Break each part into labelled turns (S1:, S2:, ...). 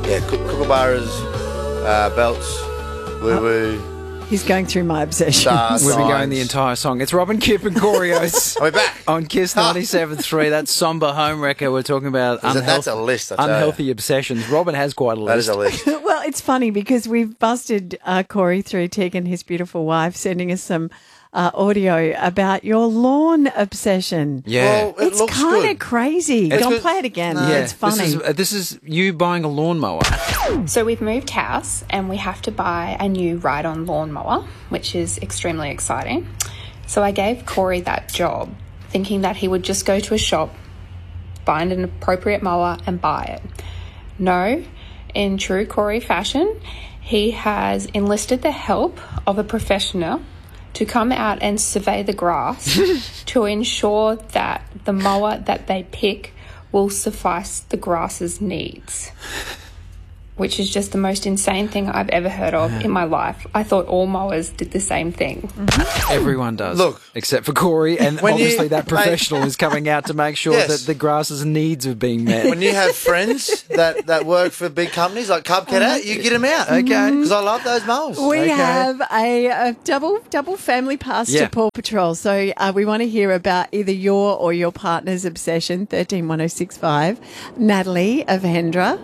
S1: Yeah, kookaburras, belts, woo-woo.
S2: He's going through my obsession.
S3: We've been going the entire song. It's Robin, Kip and Corey Oates.
S1: We're back.
S3: On Kiss 97.3. That's Somber Homewrecker. We're talking about
S1: That's a list, I tell
S3: unhealthy obsessions. Robin has quite a list.
S1: That is a list.
S2: Well, it's funny because we've busted Corey through Tegan, his beautiful wife, sending us some audio about your lawn obsession.
S3: Yeah.
S1: Well, it
S2: It's
S1: looks
S2: kind
S1: good.
S2: of crazy.
S3: It's
S2: Don't
S3: good.
S2: play it again.
S3: Yeah,
S2: It's funny.
S3: This is you buying a lawnmower.
S4: So we've moved house and we have to buy a new ride-on lawnmower, which is extremely exciting. So I gave Corey that job, thinking that he would just go to a shop, find an appropriate mower and buy it. No, in true Corey fashion, he has enlisted the help of a professional to come out and survey the grass to ensure that the mower that they pick will suffice the grass's needs, which is just the most insane thing I've ever heard of in my life. I thought all mowers did the same thing.
S3: Everyone does.
S1: Look.
S3: Except for Corey, and
S1: When
S3: obviously
S1: you-
S3: that professional is coming out to make sure
S1: Yes.
S3: that the grass's needs are being met.
S1: When you have friends that work for big companies like Cub Cadet, you get them out.
S3: Okay.
S1: Because I love those mowers.
S2: We
S3: Okay.
S2: have a double family pass
S3: Yeah.
S2: to Paw Patrol. So we want to hear about either your or your partner's obsession. 131065. Natalie of Hendra.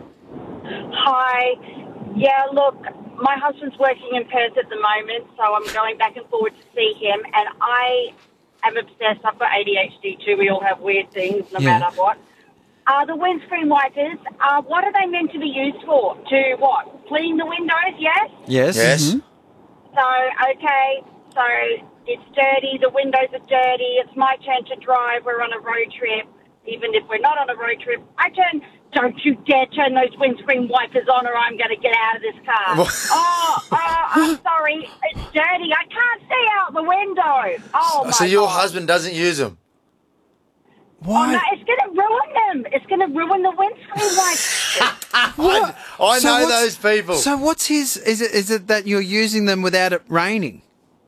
S5: Hi. Yeah, look, my husband's working in Perth at the moment, so I'm going back and forward to see him, and I am obsessed. I've got ADHD too. We all have weird things, no
S3: Yeah.
S5: matter what. The windscreen wipers, what are they meant to be used for? To what? Clean the windows, yes?
S3: Yes.
S1: Yes.
S5: So, okay, so it's dirty, the windows are dirty, it's my turn to drive, we're on a road trip. Even if we're not on a road trip, don't you dare turn those windscreen wipers on or I'm going to get out of this car. I'm sorry, it's dirty, I can't see out the window. Oh, my
S1: So your
S5: God.
S1: husband doesn't use them?
S5: Oh, no, it's going to ruin them. It's going to ruin the windscreen wipers.
S1: I
S3: So
S1: know
S3: what's-
S1: those people.
S3: So what's his? Is it that you're using them without it raining?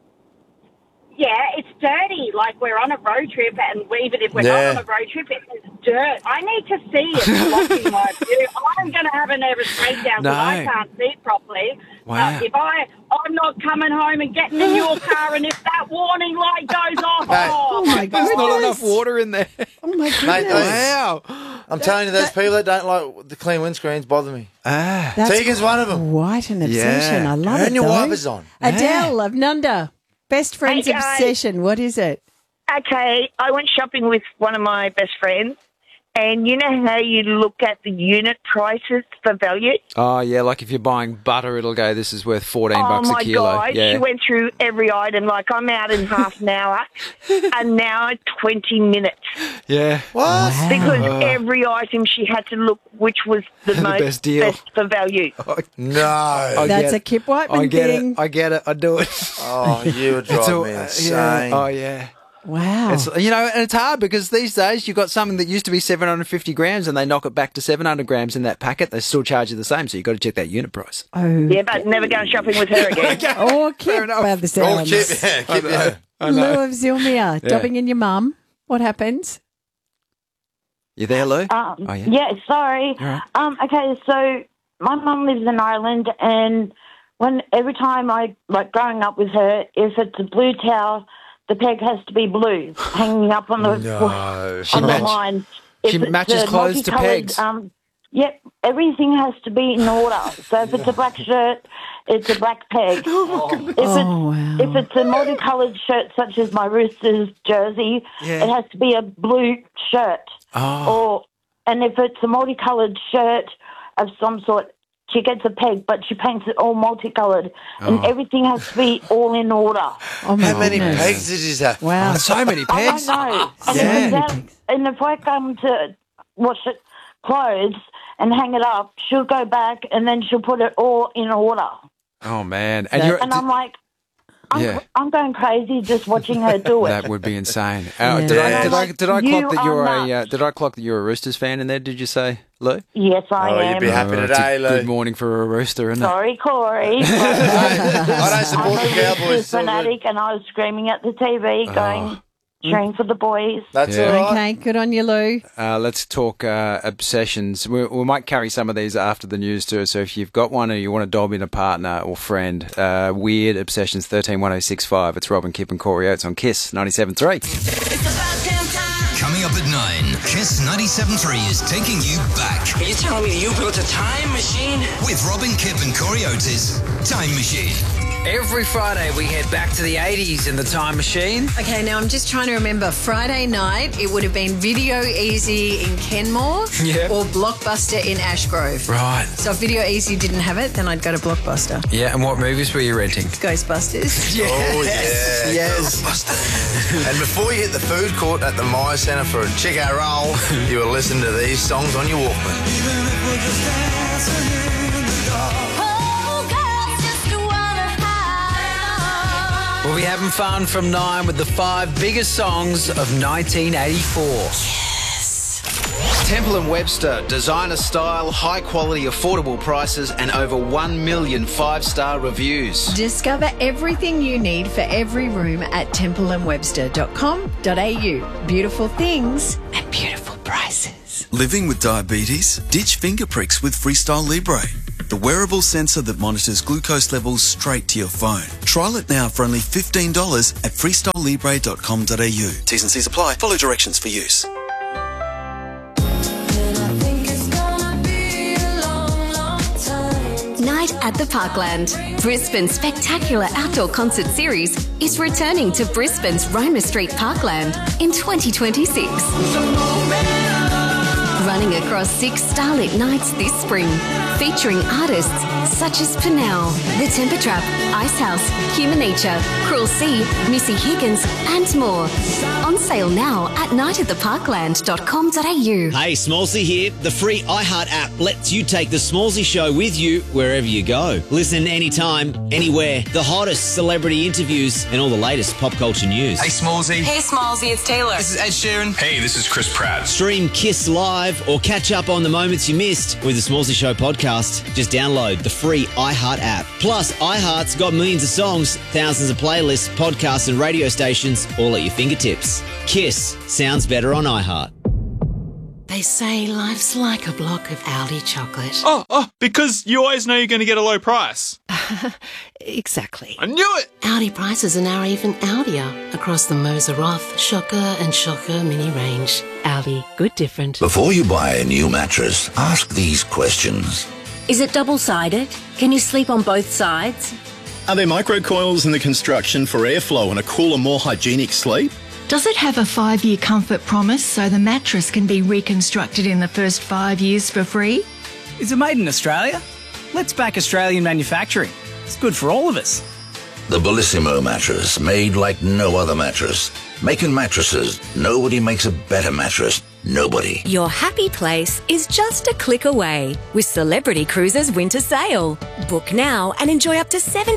S5: Yeah, it's dirty. Like we're on a road trip, and even if we're
S1: Yeah.
S5: not on a road trip, it's dirt. I need to see it blocking my view. I'm going to have a nervous breakdown because I
S3: No.
S5: can't see properly.
S3: Wow.
S5: If I'm not coming home and getting in your car, and if that warning light goes off, oh my God!
S3: There's not enough water in there.
S2: Oh, my goodness.
S1: Mate, those-
S3: Wow.
S1: I'm telling you, those people that don't like the clean windscreens bother me.
S3: Ah.
S2: That's
S1: Tegan's one of them.
S2: quite an obsession.
S3: Yeah.
S2: I love
S1: Turn
S2: it,
S1: your
S2: though.
S1: wipers on.
S2: Adele of Nunda. Best friend's
S6: Hey, guys.
S2: obsession. What is it?
S6: Okay, I went shopping with one of my best friends, and you know how you look at the unit prices for value?
S3: Oh yeah, like if you're buying butter, it'll go. This is worth $14
S6: Oh my
S3: a kilo.
S6: God,
S3: Yeah.
S6: she went through every item. Like I'm out in half an hour, an hour, 20 minutes.
S3: Yeah.
S1: What?
S6: Because every item she had to look which was the most
S3: best deal.
S6: best for value.
S1: No.
S3: I
S2: That's
S3: get
S2: a
S3: it.
S2: Kip Whiteman
S3: I get
S2: thing.
S3: it. I get it. I do it.
S1: Oh, you would drive me insane.
S3: Yeah. Oh yeah.
S2: Wow.
S3: It's, and it's hard because these days you've got something that used to be 750 grams and they knock it back to 700 grams in that packet. They still charge you the same, so you've got to check that unit price.
S2: Oh,
S6: Yeah, but never going shopping with her again.
S2: Or Kip,
S3: Fair enough.
S2: by the
S1: Oh,
S2: sounds.
S1: Kip, yeah.
S2: Lou of Zilmia, dobbing in your mum. What happens?
S3: You there, Lou?
S7: Oh,
S3: yeah.
S7: Yeah, sorry.
S3: All
S7: Okay, so my mum lives in Ireland, and every time growing up with her, if it's a blue towel, the peg has to be blue, hanging up on the on the line.
S3: She
S7: If it's
S3: matches
S7: a
S3: clothes to
S7: multicoloured,
S3: pegs.
S7: Yep, everything has to be in order. So if it's a black shirt, it's a black peg. If it's a multicoloured shirt, such as my Roosters jersey,
S3: Yeah.
S7: it has to be a blue shirt. And if it's a multicoloured shirt of some sort, she gets a peg, but she paints it all multicoloured, and everything has to be all in order.
S2: Oh, my
S1: How many
S2: goodness.
S1: pegs did you have?
S2: Wow.
S3: Oh, so many
S7: I
S3: pegs.
S7: don't know.
S3: Yeah.
S7: And if I come to wash it, clothes and hang it up, she'll go back and then she'll put it all in order.
S3: Oh man, and you're.
S7: And I'm like,
S3: Yeah.
S7: I'm going crazy just watching her do it.
S3: That would be insane.
S2: Yeah.
S3: Did I
S7: You
S3: clock that you're
S7: are
S3: a? Did I clock that you're a Roosters fan in there? Did you say, Lou?
S7: Yes, I
S1: Oh,
S7: am.
S1: you'd be happy
S3: it's
S1: today,
S3: a
S1: Lou.
S3: good morning for a rooster, isn't it?
S7: Sorry, Corey.
S1: I don't
S7: I'm
S1: support
S7: a
S1: the Cowboys.
S7: Roosters
S1: So good.
S7: fanatic, and I was screaming at the TV, going, cheering for the boys.
S1: That's
S3: Yeah.
S1: all right.
S2: Okay, good on you, Lou.
S3: Let's talk obsessions. We might carry some of these after the news too. So if you've got one or you want to dob in a partner or friend, weird obsessions, 131065. It's Robin, Kip and Corey Oates on KISS 97.3.
S8: Coming up at 9, KISS 97.3 is taking you back.
S9: Are you telling me you built a time machine?
S8: With Robin, Kip and Corey Oates' Time Machine.
S9: Every Friday we head back to the 80s in the time machine.
S10: Okay, now I'm just trying to remember. Friday night, it would have been Video Easy in Kenmore or Blockbuster in Ashgrove.
S9: Right.
S10: So if Video Easy didn't have it, then I'd go to Blockbuster.
S9: Yeah, and what movies were you renting?
S10: Ghostbusters.
S1: Oh, yeah.
S3: Yes.
S11: And before you hit the food court at the Myer Centre for a Chico roll, you will listen to these songs on your Walkman.
S9: We'll be having fun from 9 with the 5 biggest songs of 1984.
S3: Temple & Webster, designer style, high quality, affordable prices and over 1 million 5-star reviews.
S10: Discover everything you need for every room at templeandwebster.com.au. Beautiful things at beautiful prices.
S12: Living with diabetes? Ditch finger pricks with Freestyle Libre, the wearable sensor that monitors glucose levels straight to your phone. Trial it now for only $15 at freestylelibre.com.au. T's and C's apply. Follow directions for use.
S13: Night at the Parkland. Brisbane's spectacular outdoor concert series is returning to Brisbane's Roma Street Parkland in 2026. Running across 6 starlit nights this spring, featuring artists such as Pernell, The Temper Trap, Icehouse, Human Nature, Cruel Sea, Missy Higgins, and more. On sale now at nightattheparkland.com.au.
S14: Hey, Smallsy here. The free iHeart app lets you take the Smallsy show with you wherever you go. Listen anytime, anywhere. The hottest celebrity interviews and all the latest pop culture news.
S15: Hey, Smallsy.
S16: Hey, Smallsy, it's Taylor.
S15: This is Ed Sheeran.
S17: Hey, this is Chris Pratt.
S14: Stream KISS Live or catch up on the moments you missed with the Smallsy Show podcast. Just download the free iHeart app. Plus, iHeart's got millions of songs, thousands of playlists, podcasts and radio stations all at your fingertips. KISS sounds better on iHeart.
S18: They say life's like a block of Aldi chocolate.
S17: Oh, because you always know you're going to get a low price.
S18: Exactly.
S17: I knew it!
S18: Aldi prices are now even Aldier across the Moser Roth, Shocker and Shocker mini range. Aldi, good different.
S19: Before you buy a new mattress, ask these questions.
S20: Is it double-sided? Can you sleep on both sides?
S21: Are there microcoils in the construction for airflow and a cooler, more hygienic sleep?
S22: Does it have a 5-year comfort promise so the mattress can be reconstructed in the first 5 years for free?
S23: Is it made in Australia? Let's back Australian manufacturing. It's good for all of us.
S19: The Bellissimo mattress, made like no other mattress. Making mattresses, nobody makes a better mattress. Nobody.
S24: Your happy place is just a click away with Celebrity Cruises Winter Sale. Book now and enjoy up to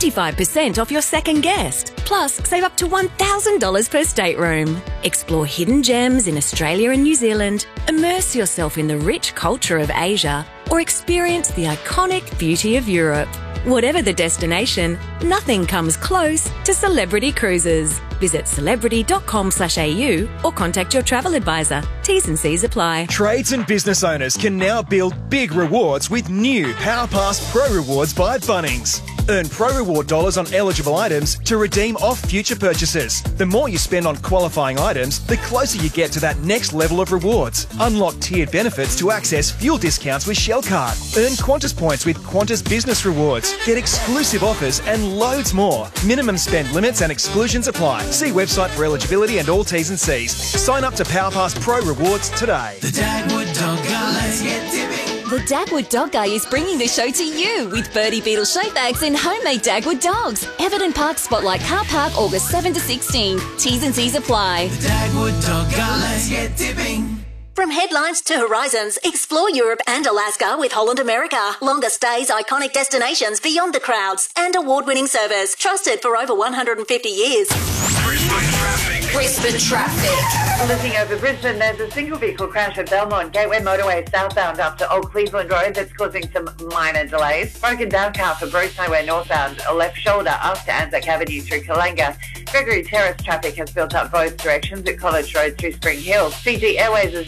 S24: 75% off your second guest. Plus, save up to $1,000 per stateroom. Explore hidden gems in Australia and New Zealand, immerse yourself in the rich culture of Asia, or experience the iconic beauty of Europe. Whatever the destination, nothing comes close to Celebrity Cruises. Visit celebrity.com/au or contact your travel advisor. T's and C's apply.
S25: Trades and business owners can now build big rewards with new PowerPass Pro Rewards by Bunnings. Earn Pro Reward dollars on eligible items to redeem off future purchases. The more you spend on qualifying items, the closer you get to that next level of rewards. Unlock tiered benefits to access fuel discounts with Shell Card. Earn Qantas points with Qantas Business Rewards. Get exclusive offers and loads more. Minimum spend limits and exclusions apply. See website for eligibility and all T's and C's. Sign up to PowerPass Pro Rewards today.
S26: The Dagwood Dog Guy, let's get tipping.
S24: The Dagwood Dog Guy is bringing the show to you with Birdie Beetle shake bags and homemade Dagwood dogs. Everton Park Spotlight Car Park, August 7 to 16. T's and C's apply.
S26: The Dagwood Dog Guy, let's get tipping.
S24: From headlines to horizons, explore Europe and Alaska with Holland America. Longer stays, iconic destinations beyond the crowds, and award-winning service. Trusted for over 150 years.
S8: Brisbane traffic.
S4: Chris, the traffic.
S5: Looking over Brisbane, there's a single vehicle crash at Belmont Gateway Motorway southbound up to Old Cleveland Road that's causing some minor delays. Broken down car for Bruce Highway northbound, a left shoulder up to Anzac Avenue through Kalanga. Gregory Terrace traffic has built up both directions at College Road through Spring Hill. Fiji Airways is